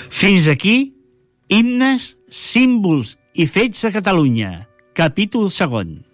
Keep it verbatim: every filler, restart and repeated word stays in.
Fins aquí, himnes, símbols i fets de Catalunya, capítol segon.